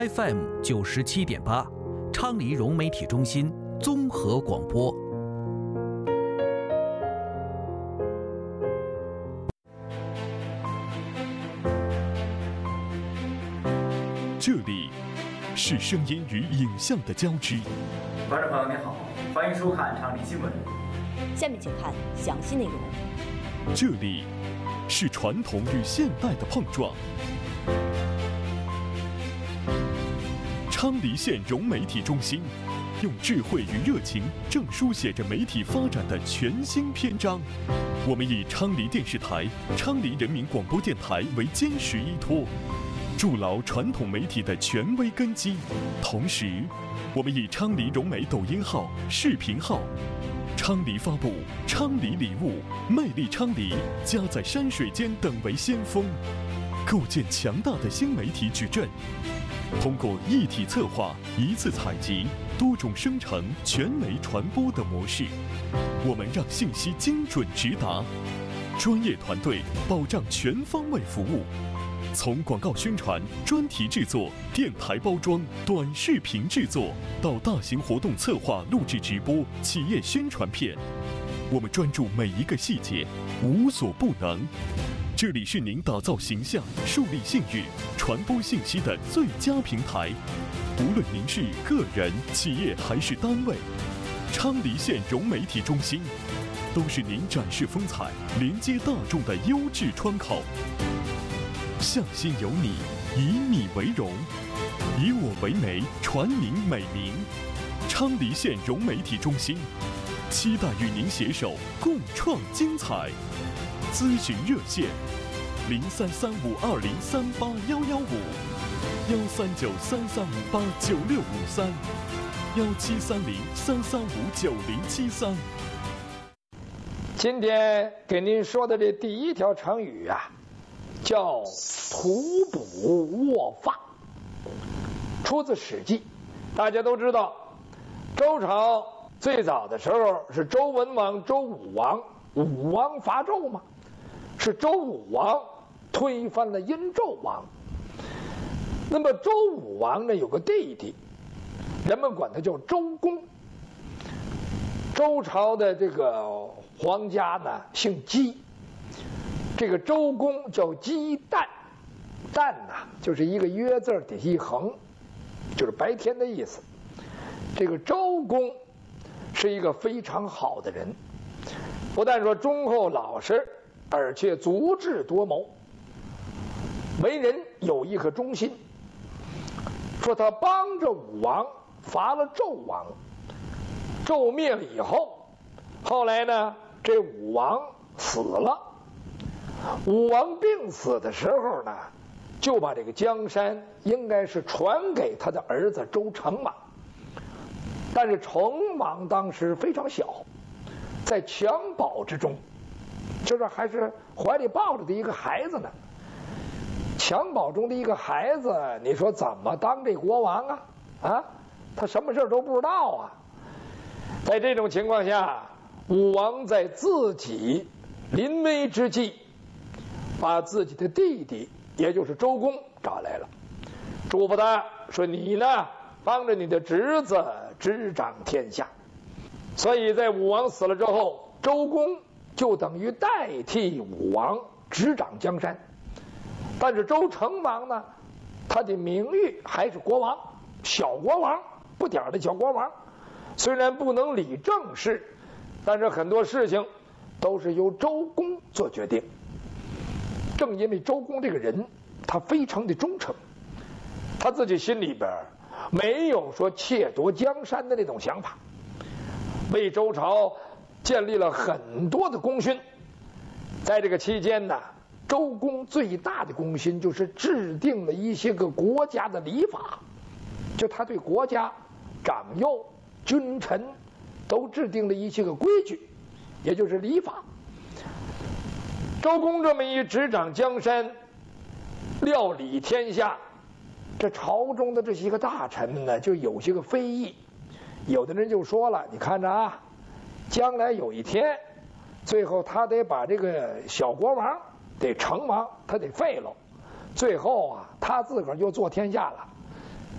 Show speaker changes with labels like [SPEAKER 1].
[SPEAKER 1] FM 97.8，昌黎融媒体中心综合广播。
[SPEAKER 2] 这里是声音与影像的交织。
[SPEAKER 3] 观众朋友您好，欢迎收看昌黎新闻。
[SPEAKER 4] 下面请看详细内容。
[SPEAKER 2] 这里是传统与现代的碰撞。昌黎县融媒体中心用智慧与热情，正书写着媒体发展的全新篇章。我们以昌黎电视台、昌黎人民广播电台为坚实依托，筑牢传统媒体的权威根基。同时，我们以昌黎融媒抖音号、视频号、昌黎发布、昌黎礼物、魅力昌黎、家在山水间等为先锋，构建强大的新媒体矩阵。通过一体策划、一次采集、多种生成、全媒传播的模式，我们让信息精准直达，专业团队保障全方位服务。从广告宣传、专题制作、电台包装、短视频制作，到大型活动策划、录制直播、企业宣传片，我们专注每一个细节，无所不能。这里是您打造形象、树立信誉、传播信息的最佳平台。无论您是个人、企业还是单位，昌黎县融媒体中心都是您展示风采、连接大众的优质窗口。向心有你，以你为荣，以我为媒，传您美名。昌黎县融媒体中心期待与您携手共创精彩。咨询热线：033520381155，1393389653，1730-3359073。
[SPEAKER 5] 今天给您说的这第一条成语啊，叫徒补卧发，出自《史记》。大家都知道，周朝最早的时候是周文王、周武王，武王伐纣嘛，是周武王推翻了殷纣王。那么周武王呢有个弟弟，人们管他叫周公。周朝的这个皇家呢姓姬，这个周公叫姬旦，旦呐就是一个约字底下一横，就是白天的意思。这个周公是一个非常好的人，不但说忠厚老实，而且足智多谋，为人有一颗忠心。说他帮着武王伐了纣王，纣灭了以后，后来呢这武王死了，武王病死的时候呢，就把这个江山应该是传给他的儿子周成王。但是成王当时非常小，在襁褓之中，就是还是怀里抱着的一个孩子呢。襁褓中的一个孩子，你说怎么当这国王啊？啊，他什么事都不知道啊。在这种情况下，武王在自己临危之际，把自己的弟弟，也就是周公找来了，嘱咐他说：“你呢，帮着你的侄子执掌天下。”所以在武王死了之后，周公就等于代替武王执掌江山。但是周成王呢，他的名誉还是国王，小国王，不点儿的小国王。虽然不能理政事，但是很多事情都是由周公做决定。正因为周公这个人，他非常的忠诚，他自己心里边没有说窃夺江山的那种想法，为周朝建立了很多的功勋。在这个期间呢，周公最大的功勋就是制定了一些个国家的礼法，就他对国家长幼君臣都制定了一些个规矩，也就是礼法。周公这么一执掌江山，料理天下，这朝中的这些个大臣们呢，就有些个非议。有的人就说了，你看着啊，将来有一天，最后他得把这个小国王得成王，他得废了，最后啊，他自个儿就做天下了。